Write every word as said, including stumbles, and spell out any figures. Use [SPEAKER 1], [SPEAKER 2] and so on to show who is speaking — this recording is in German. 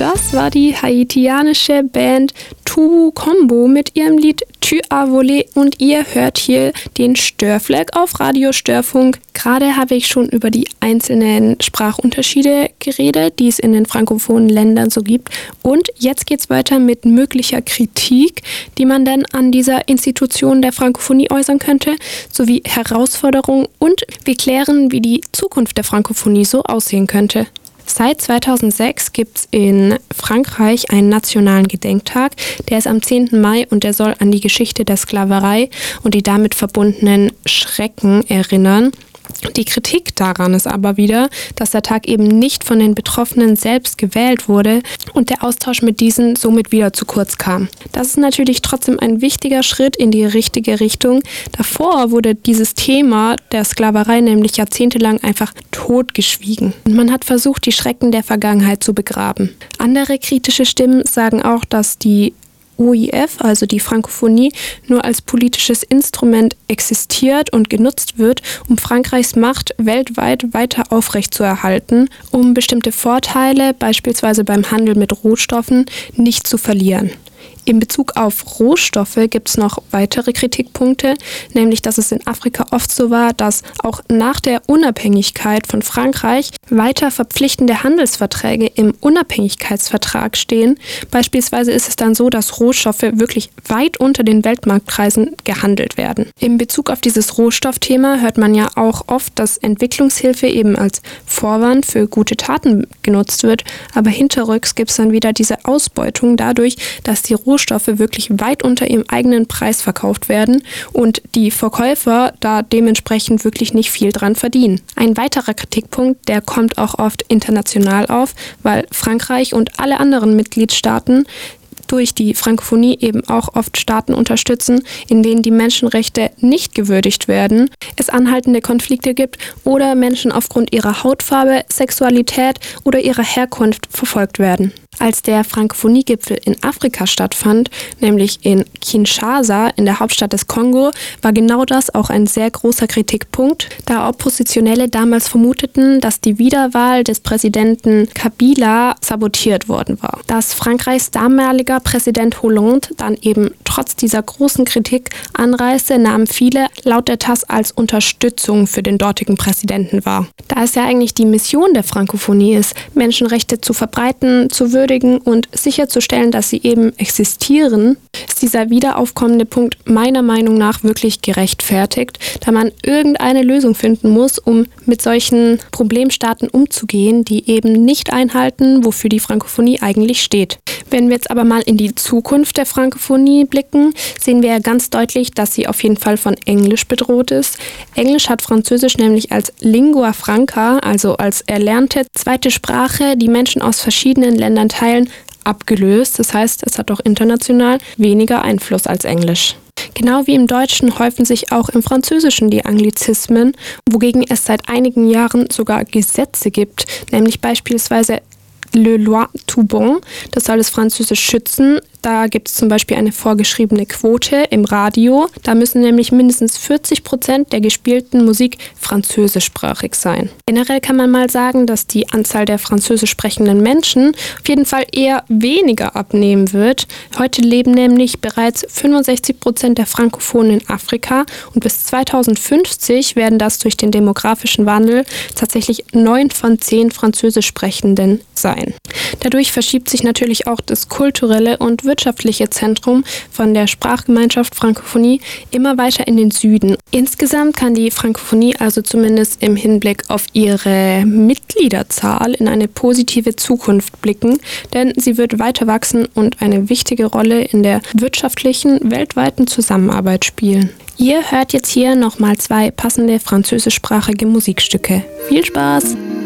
[SPEAKER 1] Das war die haitianische Band Toubou Combo mit ihrem Lied Tu as volé und ihr hört hier den Störfleck auf Radio Störfunk. Gerade habe ich schon über die einzelnen Sprachunterschiede geredet, die es in den frankophonen Ländern so gibt. Und jetzt geht's weiter mit möglicher Kritik, die man dann an dieser Institution der Frankophonie äußern könnte, sowie Herausforderungen, und wir klären, wie die Zukunft der Frankophonie so aussehen könnte. Seit zweitausendsechs gibt es in Frankreich einen nationalen Gedenktag. Der ist am zehnten Mai und der soll an die Geschichte der Sklaverei und die damit verbundenen Schrecken erinnern. Die Kritik daran ist aber wieder, dass der Tag eben nicht von den Betroffenen selbst gewählt wurde und der Austausch mit diesen somit wieder zu kurz kam. Das ist natürlich trotzdem ein wichtiger Schritt in die richtige Richtung. Davor wurde dieses Thema der Sklaverei nämlich jahrzehntelang einfach totgeschwiegen. Und man hat versucht, die Schrecken der Vergangenheit zu begraben. Andere kritische Stimmen sagen auch, dass die O I F, also die Frankophonie, nur als politisches Instrument existiert und genutzt wird, um Frankreichs Macht weltweit weiter aufrechtzuerhalten, um bestimmte Vorteile, beispielsweise beim Handel mit Rohstoffen, nicht zu verlieren. In Bezug auf Rohstoffe gibt es noch weitere Kritikpunkte, nämlich dass es in Afrika oft so war, dass auch nach der Unabhängigkeit von Frankreich weiter verpflichtende Handelsverträge im Unabhängigkeitsvertrag stehen. Beispielsweise ist es dann so, dass Rohstoffe wirklich weit unter den Weltmarktpreisen gehandelt werden. In Bezug auf dieses Rohstoffthema hört man ja auch oft, dass Entwicklungshilfe eben als Vorwand für gute Taten genutzt wird, aber hinterrücks gibt es dann wieder diese Ausbeutung dadurch, dass die Rohstoffe wirklich weit unter ihrem eigenen Preis verkauft werden und die Verkäufer da dementsprechend wirklich nicht viel dran verdienen. Ein weiterer Kritikpunkt, der kommt auch oft international auf, weil Frankreich und alle anderen Mitgliedstaaten durch die Frankophonie eben auch oft Staaten unterstützen, in denen die Menschenrechte nicht gewürdigt werden, es anhaltende Konflikte gibt oder Menschen aufgrund ihrer Hautfarbe, Sexualität oder ihrer Herkunft verfolgt werden. Als der Frankophonie-Gipfel in Afrika stattfand, nämlich in Kinshasa, in der Hauptstadt des Kongo, war genau das auch ein sehr großer Kritikpunkt, da Oppositionelle damals vermuteten, dass die Wiederwahl des Präsidenten Kabila sabotiert worden war. Dass Frankreichs damaliger Präsident Hollande dann eben trotz dieser großen Kritik anreiste, nahmen viele laut der T A S als Unterstützung für den dortigen Präsidenten wahr. Da es ja eigentlich die Mission der Frankophonie ist, Menschenrechte zu verbreiten, zu würdigen und sicherzustellen, dass sie eben existieren, ist dieser wiederaufkommende Punkt meiner Meinung nach wirklich gerechtfertigt, da man irgendeine Lösung finden muss, um mit solchen Problemstaaten umzugehen, die eben nicht einhalten, wofür die Frankophonie eigentlich steht. Wenn wir jetzt aber mal in die Zukunft der Frankophonie blicken, sehen wir ja ganz deutlich, dass sie auf jeden Fall von Englisch bedroht ist. Englisch hat Französisch nämlich als Lingua Franca, also als erlernte zweite Sprache, die Menschen aus verschiedenen Ländern teilen, abgelöst. Das heißt, es hat auch international weniger Einfluss als Englisch. Genau wie im Deutschen häufen sich auch im Französischen die Anglizismen, wogegen es seit einigen Jahren sogar Gesetze gibt, nämlich beispielsweise Le Loi Toubon, das soll das Französisch schützen. Da gibt es zum Beispiel eine vorgeschriebene Quote im Radio. Da müssen nämlich mindestens vierzig Prozent der gespielten Musik französischsprachig sein. Generell kann man mal sagen, dass die Anzahl der französisch sprechenden Menschen auf jeden Fall eher weniger abnehmen wird. Heute leben nämlich bereits fünfundsechzig Prozent der Frankophonen in Afrika und bis zweitausendfünfzig werden das durch den demografischen Wandel tatsächlich neun von zehn französisch Sprechenden sein. Dadurch verschiebt sich natürlich auch das kulturelle und wirtschaftliche Zentrum von der Sprachgemeinschaft Frankophonie immer weiter in den Süden. Insgesamt kann die Frankophonie also zumindest im Hinblick auf ihre Mitgliederzahl in eine positive Zukunft blicken, denn sie wird weiter wachsen und eine wichtige Rolle in der wirtschaftlichen, weltweiten Zusammenarbeit spielen. Ihr hört jetzt hier nochmal zwei passende französischsprachige Musikstücke. Viel Spaß!